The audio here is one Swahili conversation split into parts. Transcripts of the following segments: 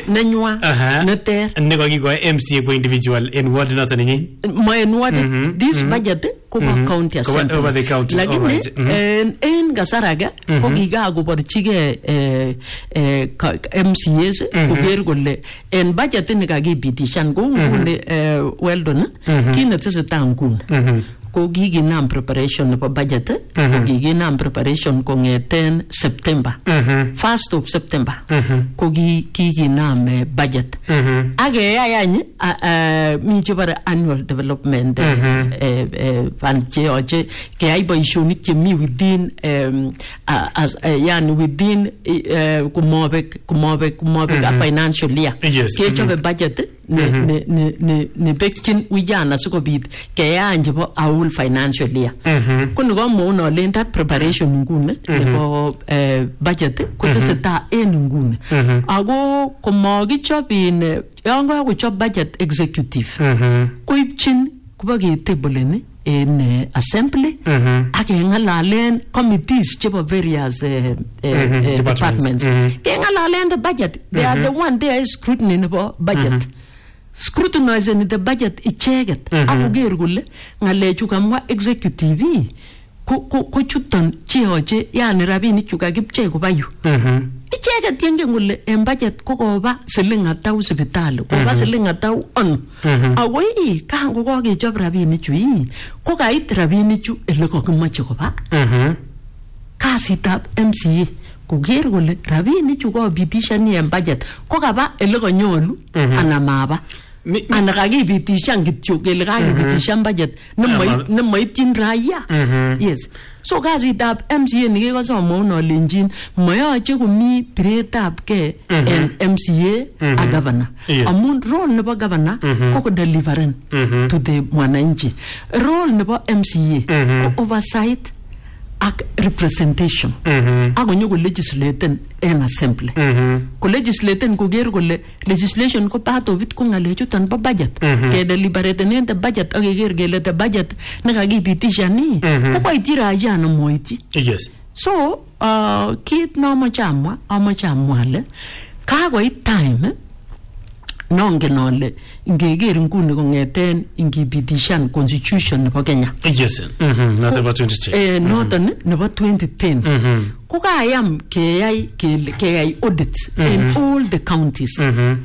nenywa neter nekakiko MCA ko individual in ward noton ni ma in ward this budget ko county assembly over the county lakini en kasaraga ko kikakoborchige MCAs koker kole en budget ni kakipitishan ko ngune Weldon kinetesetai nguni ko kikinam preparation nebo budget ko kikinam preparation kongeten September 1st of September ko kikinam budget akeyai any mi chebare annual development fund cheyoche keyai boisionik chemi within yani within kumobek a financial year kechobe budget ne bekchin wijana sikobit keyaan chebo awul financial year kuni ko mouno len that preparation ngune nebo budget ko tesetai en ngune ako komakichobin yon kakochob budget executive koipchin kobaketablen in assembly akengalalen committees chebo various departments kengalalen the budget they are the one there is scrutiny nebo budget scrutinizing the budget icheket akoker kole ngalechu kamwa executive ko chuton cheyoche yani rabinik chu kakipchei koba yu icheket yengen kole en budget ko koba siling atau sipitali koba siling atau on ako kango kokechob rabinik chu ko kait rabinik chu ele kokimoche koba kasitab MCA koker kole rabinik chu kopitishani en budget ko kaba ele konyolu ana maba ana kakipitishan kityo kele kakipitishan budget nemoityin raia yes so kasitab MCA nikekosome unolenjin moyoche komi piretab ke en MCA a governor amun role nebo governor ko kodeliveren to the mwananchi role nebo MCA ko oversight ak representation ako nyo ko legislaten en assembly ko legislaten ko ger kole legislation ko part of it ko ngalechuton bo budget ke deliberaten en the budget ak ger kele the budget nekakipitisha ni ko koitira ya no moiti yes so kit no amache amwa le kakoit time nongen ole ngeker nguni kongeten ingipitishan constitution nebo Kenya yes not about 2010 noton nebo 2010 ko kayam keyai audit in all the counties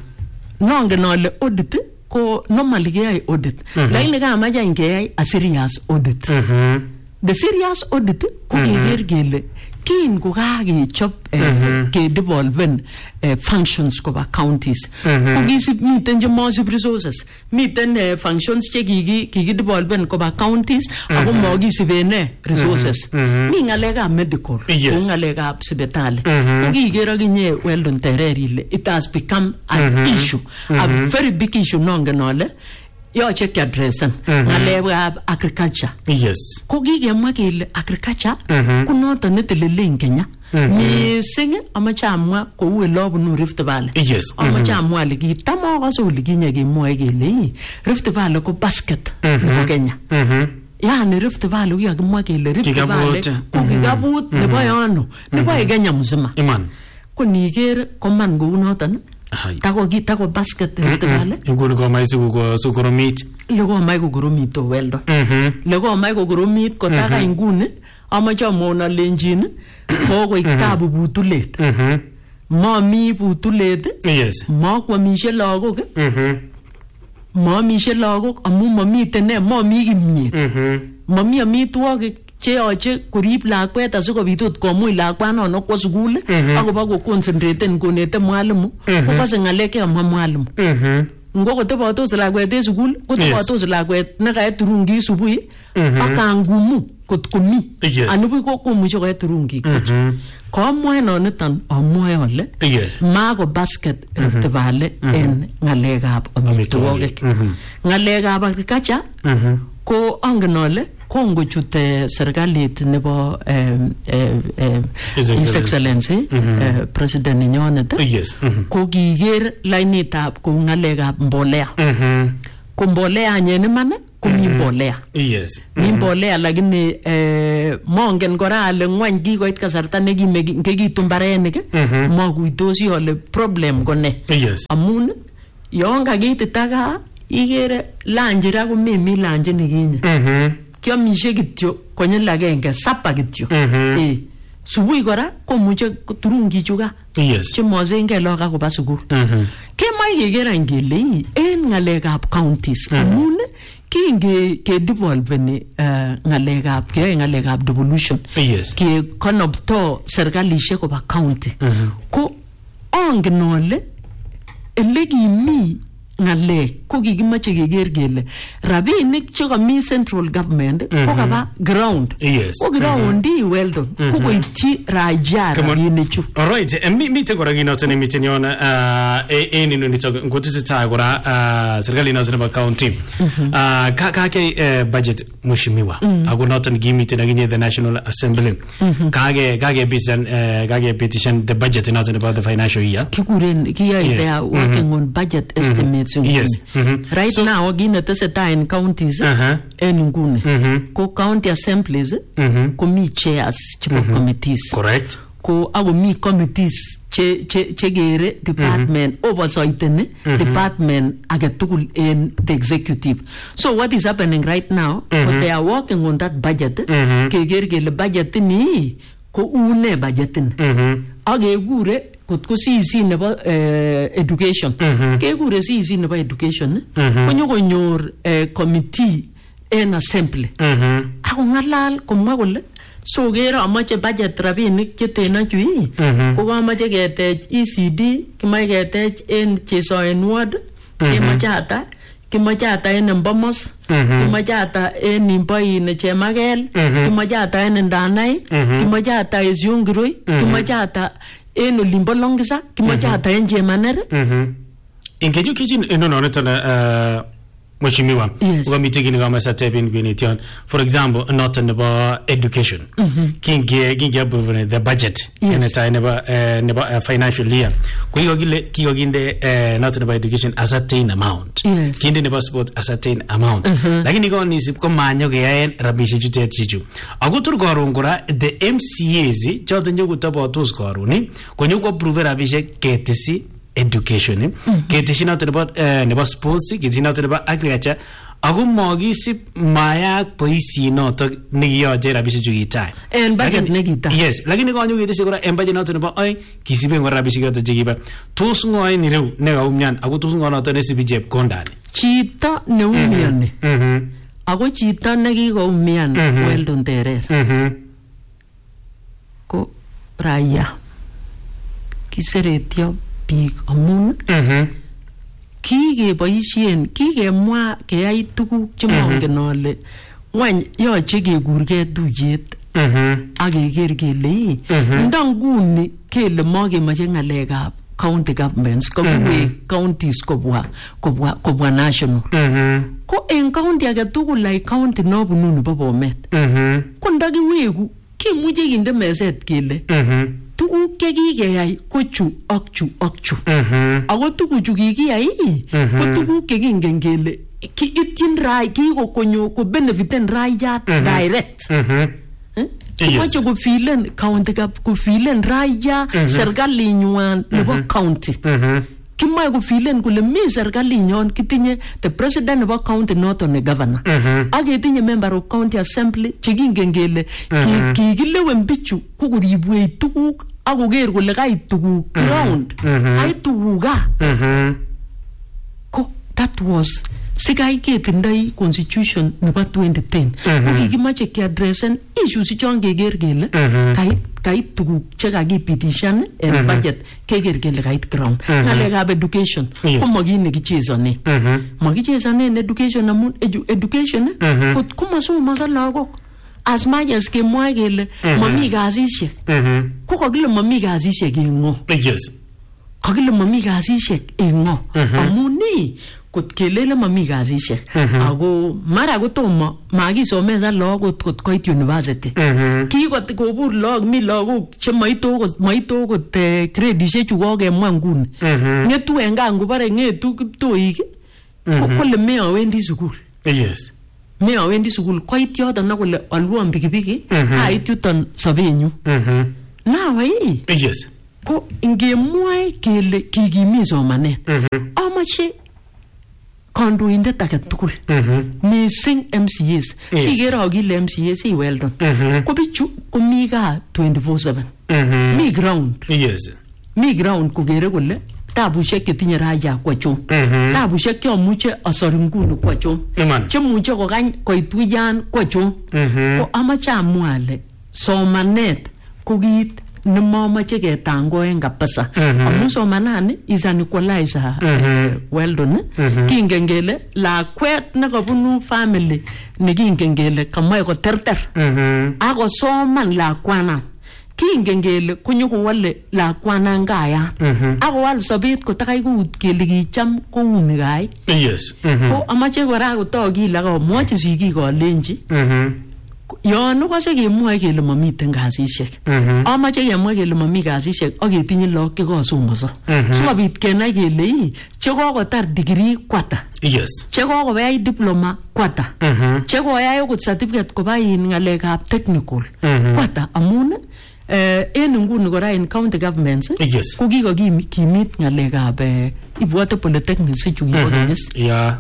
nongen ole audit ko normally keyai audit lakini kamacha ngeyai a serious audit the serious audit ko keker kele kin ko kakechob ke devolven functions koba counties ko kisib miten chemosib resources miten functions che kiki devolven koba counties ako mokisiben resources mi ngalekab medical ko ngalekab sipitali ko kiker akinye Weldon Tereri ile it has become an issue a very big issue nongen ole yoche kiadressen ngalekab agriculture yes ko kikemwa kele agriculture ko noton netelele Kenya mising amache amwa kou elobunu Rift Valley yes amache amwa le kitam akose ole kinye kemwoe kele Rift Valley ko basket nebo Kenya yani Rift Valley kikakimwa kele Rift Valley ko kikabut nebo yono nebo Kenya mzima iman ko niker koman kou noton tako basket Rift Valley nguni ko mai su koromit lego mai ko koromit to Weldon lego mai ko koromit ko taka nguni amache amona lenjin ko itabu butulet mami butulet yes makwamishe lagok mamishe lagok amu mamiten ne mami kimnyet mami amitwogik cheyoche korib lakwet asikobit ot komuch lakwanono kwo sukul akoba ko concentraten konete mwalimu kokose ngalek chemwa mwalimu ngo kotobotos lakwet en sukul kotobotos lakwet nekait turungi subui akangumu kot komi anibu ko komuche koet turungi komwae noniton amwae ole mako basket Rift Valley en ngalekab amitwogik ngalekab agriculture ko angen ole kongochute serikalit nebo His Excellency President Nyonet ko kiker lainitab kou ngalekab mbolea ko mbolea nyen iman ko mi mbolea. Yes. Mi mbolea lakini mongen kora ale ngwany kikoit kasarta nekimekitu mbarenik makuitosi ale problem ko ne. Yes. Amun yon kakitita gaa igere lanji ra komemi lanji nikinye. Kiamishe kityo konyil agenge sapa kityo. Subui kora komuche turungi chuka. Yes. Chemozenge loka koba sukul. Kemai kekera ngele en ngalekab counties. Amun ke devolveni ngalekab devolution. Yes. Ke konopto serkalishek koba county. Ko ongen ole elekimi ngalek ko kikimache keker kele rabinik che kami central government ko kaba ground. Yes. Ko ground Weldon ko koityi raia rabinik chu. All right. Mi te kora ginoto ne miten yon inu nito ngotisa kora serikali inazo na county. Ka ke budget mushimiwa. Agonoto ngimite na ginye the National Assembly. Kage petition the budget inazo about the financial year. Kikuren they are working on budget estimates. Yes. Right so, now gina teseta in counties en ngune ko county assemblies ko mi chairs chipo committees. Correct. Ko ago mi committees che gere department oversight department agetugul in the executive. So what is happening right now? They are working on that budget. Ke gere budget ni ko une budget ni. Age gure ko CEC nebo education. Ke gure CEC nebo education konyor committee en assembly. Ako ngalal komwa kole so gero amache budget rabinik chetena chui ko amache ketech ECD kimache ketech en Chesoen ward kimache ata en Mbomos kimache ata en Imboin Chemagel kimache ata en Ndanai kimache ata en Yungiroi kimache ata en Olimbo Longisa kimache ata en Jemanere. Ingeju kijin enono Mheshimiwa, ukamiti gini kama satebin gwinition. For example, not about education. Kingi approve the budget in a time about financial year. Kiko ginde not about education a certain amount. Kindi about sport a certain amount. Lakini kwa nisi kumanyo kaya rabishi jute chichu. Aguturu korungura the MCAs chote nyoku tabo tos koruni kwenye kwa approve rabishi ketisi education ketishi not about sports ketishi not about agriculture ago mogisip mayak poisi noto niyoje rabishi jugitai en budget negita. Yes, lakini ko nyugi tisi kora en budget noto nebo oi kisibe ngora rabishi goto jigiba tus ngoi ni rew nega umyan ago tus ngoi noto nesibi jeb kondani chito ne umyani ago chito nekiko umyan Weldon Terer ko raia kiseretyo big amun kikemwa keyai tuguk chemongen ole ngwany yoche kekurgei tuyet ak keker kele ndanguni kele makemoche ngalekab county governments kobuwe counties kobwa national ko en county age tugul like county nobunu nebo Bomet ko ndakiweku kimuche kinde meset kele tuguk chekikeyai ko chu ak chu ak chu ako tuguchu kikiyai ko tuguk chekingen kele ityin rai kikokonyo ko benefiten raiyat direct. Kimache ko filen county ko filen raia serikalinywan nebo county. Kimache ko filen kole mi serikalinyon kitinye the president nebo county noton ne governor ak ketinye member of county assembly chekingen kele kikilewen bichu ko koribwech tuguk ak koker kole kait tuguk ground kait tuguk ko that was sikai ketindoi constitution nebo 2010 ko kikimache kiadressen issues chon keker kele kait tuguk chekakipitishan en budget keker kele kait ground. Ngalekab education ko makine kichezane makichezanen education amun education kot komasomonso lagok as much as kemwae kele mami kasisiek ko kakile mami kasisiek ingo. Yes. Kakile mami kasisiek ingo amun kot kelele mami kasisiek ako mara kotomo makisomesa lagok kot koit university kikot kobur lagok mi lagok che maito kot gradisiek chu kokemwa nguni ngetu en gaa ngobare ngetu kiptoik ko kole meawendi sukul. Yes. me awendi sukul koit yoton na kole alwon pikipiki kait yuton sobenyu nawe yes ko ngemwae kele kikimi somanet amache kandoindet age tugul missing MCAs sikero akile MCAs Weldon ko bichu komi gaa 24/7 mi ground yes mi ground kokere kole tabushek chetinye raia kwachon tabushek cheamuche asor nguni kwachon chemuche kokany koituyan kwachon ko amache amwa ale somanet ko kit nemamache ketangoen kabisa amu somanani is an equalizer Weldon kingen kele lakwet nekabunu family nekingen kele kamae koterter ako soman lakwana kingen kele konyokowale lakwana ngaya akowal sobet kotakai kuut kele kicham kouni gai yes ko amache kora kotok kile akomwochi sigik alenji yon ukose kemwoe kele mamiten kasishek amache kemwa kele mami kasishek aketinye lagok chekosomonso sikobit kenai kele chekokotar degree kwata yes chekokoyai diploma kwata chekoyai okot certificate koba ngalekab technical kwata amun en nguni kora in county governments ko kikokimit ngalekab ibwote polytechnics chu kibo kenyis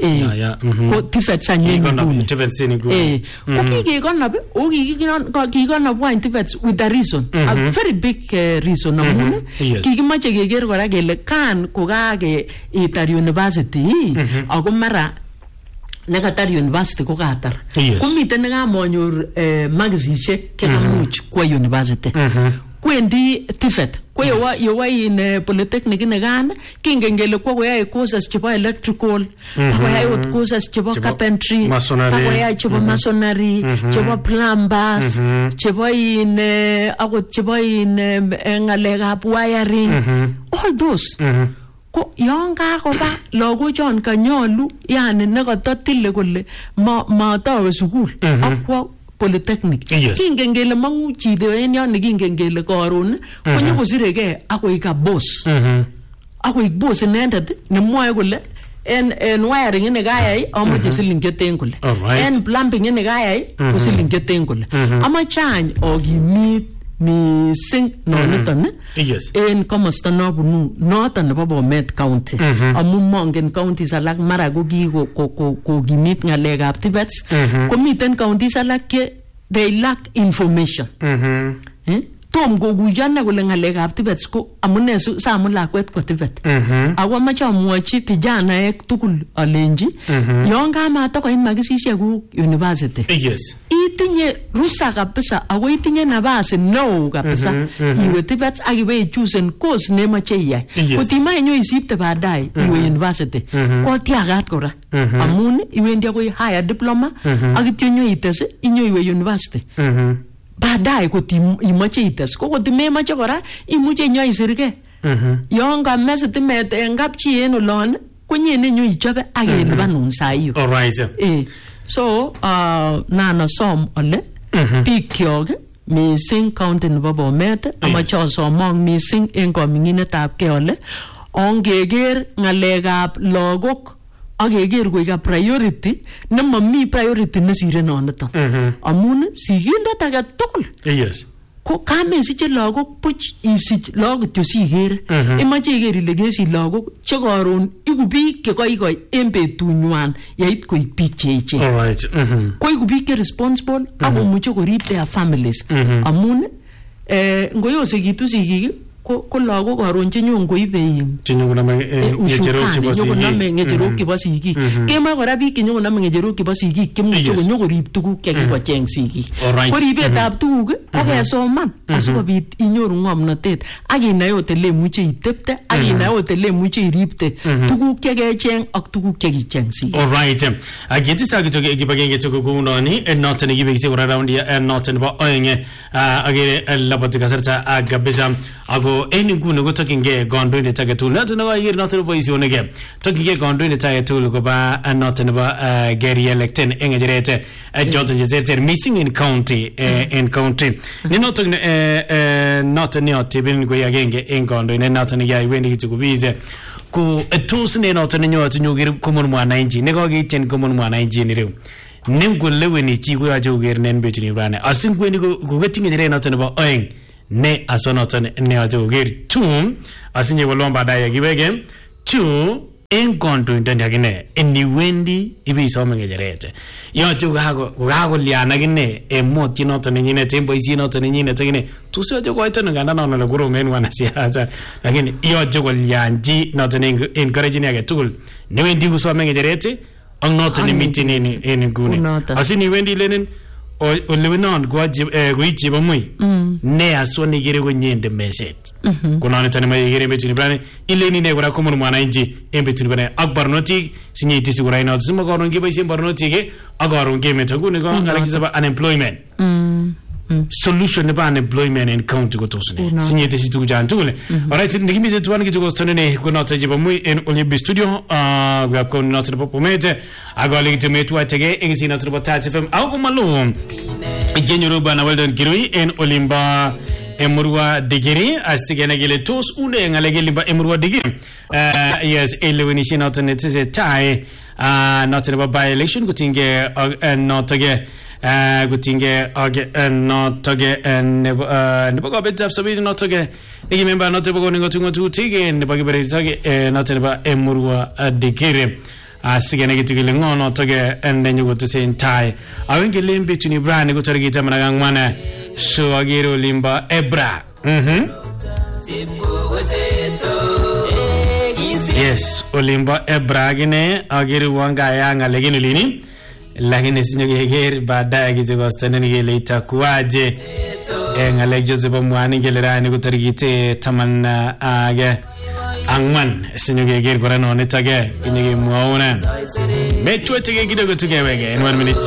ko TVETs anyun ko kikekonop o kikonop wine TVETs with a reason a very big reason amun kikimache keker kora kele kan kokake itar university ako mara nekatar university ko katar komiten nekamonyor makisishek chekamuch kwa university kwendi TVET ko yewa in polytechnic nekan kingen kele kwa koyae courses chebo electrical koyae courses chebo carpentry koyae chebo masonry chebo plumbers chebo in akot chebo in ngalekab wiring all those ko yon kakoba lagochon kanyolu yani nekatotile kole matawe sukul akwa polytechnic kingen kele mangu chito en yon nekingen kele karon konyokosirekee akoik boss akoik boss inendet nemwoe kole en wiring nekayai amache siling cheten kole en plumbing nekayai ko siling cheten kole amache any akimit missing noniton en komosta nobunu noton nebo Bomet County amu mongen counties alak mara ko kokimit ngalekab TVETs komiten counties alak ke they lack information tom kokuyana kole ngalekab TVETs ko amune samu lakwet kwa TVET ako amache amwochi vijanaek tugul alenji yon kamatakoit makisishek ku university itinye ruhusa kabisa ako itinye nafasi neo kabisa iwe TVET akiwe ichusen course nemache iyai kotimae nyo isipte baadaye iwe university ko tiagat kora amun iwendi akoi higher diploma akityo nyo ites inyo iwe university baadaye kotimache ites ko kotimemache kora imuche inyo isirke yon kame sitimet en kapchi en olon konyene nyo ichobe akelipanun saiyo so nanasom ole bikyok missing county nebo Bomet amache asomong missing en kominginetab ke ole ongeker ngalekab lagok akeker koik a priority nemami priority nesire noniton amun sigindet age tugul ko kamesiche lagok buch isich lagok kityo sikere imache iker ile kesich lagok chekaron iku biik chekoikoi en betunywan yait koik biik cheechen ko iku biik responsible akomuche korib their families amun ngoyosekitu sikik ko lagok karon chenyon koibe nyokoname ngecherok chebo sigik kema kora biik nyokoname ngecherok chebo sigik chemuche konyokorib tuguk chekikocheng sigik ko ribetab tuguk ko kesoman asikobit inyoru ngomnotet akinai ote lemuche itepte akinai ote lemuche iribte tuguk chekecheng ak tuguk chekicheng sigik. Alright, agitisa kitoke kibagenge toko kunoni noton nekibekise kora round ya noton nebo oenge age labati kasarta agabisa ago en ngune ko tokinge kandoindet age tugul noton nebo yer noton boisionege tokinge kandoindet age tugul koba noton nebo Gary electen engejeret Jordan Jezer missing in county ni noton noton ne otibin ko yagenge en kandoindet noton ya iwendi kitukubize ko tos ne noton ne nyoto nyogir komun mwananchi ne kokiten komun mwananchi ni rew nem goleweni chi ko yache uger nen betuni brane asin kweni ko getinge jere noton nebo oeng ne asonoton ne yache uger tum asinye bolomba daya gibege tu en konto ndani yakine eni wendi ibi some ngejerete yache ugago liana gine emoti noton nyine tembo isi noton nyine tegine tusoje ko ito nganda na le guru men wana siasa lakini yache ko lianji noton encourage ni agetul ne wendi usome ngejerete ang noton meeting en gune asini wendi lenen o lewenon go ichi bamui ne asoni gere go nyende message kuna ne tane mai gere betuni brane ileni ne gora komun mana inji en betuni brane akbar noti sinye tisi gora ina sima go ronge bai sim barnoti ge agaro ge metagune go ngala kisaba unemployment solution ne ba unemployment and count go tosne sinye tisi tu jan tule alright nigimi ze tuan go stone ne ko nota je bamui en olympic studio ga ko nota de popomete agole to metu atege engisi nota de tati fm au malum igenyoro bana weldon kirui en olimba emurwa digiri asigene gele tos une ngale gele ba emurwa digiri yes eleweni shi nota ne tse tai nota de by election gutinge notage gutinge notage ne ba betap sabi notage nigi member notage go ningo tungo tige ne ba gibere tage nota ba emurwa digiri asigene gitigile ngono toge ende nyugo tse tai awenge lembe tuni brand go tarigita managang mana so agiro limba ebra yes olimba ebra gine agiro wanga yanga legini lini lakini sinyo geger baadaye gizigo staneni gele itakuaje ngale Joseph Mwani gele rani go tarigite tamanna age angman sinyo geger gorano netage kinige muona metwe tege gidogo tugewege in 1 minute